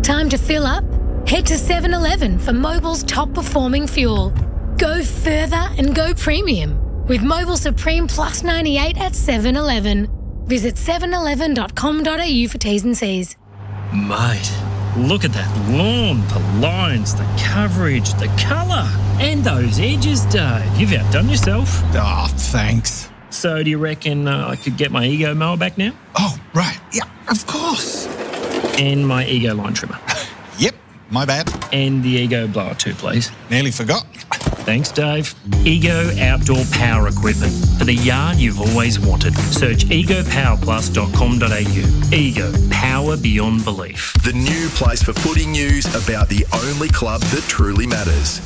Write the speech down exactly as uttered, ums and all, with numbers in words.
Time to fill up? Head to seven eleven for Mobil's top-performing fuel. Go further and go premium with Mobil Supreme Plus ninety-eight at seven eleven. Visit seven eleven dot com dot a u for T's and C's. Mate, look at that lawn, the lines, the coverage, the colour, and those edges, Dave. You've outdone yourself. Oh, thanks. So do you reckon uh, I could get my Ego mower back now? Oh, right. Yeah, of course. And my Ego line trimmer. Yep, my bad. And the Ego blower too, please. Nearly forgot. Thanks, Dave. Ego outdoor power equipment for the yard you've always wanted. Search ego power plus dot com dot a u. Ego, power beyond belief. The new place for footy news about the only club that truly matters.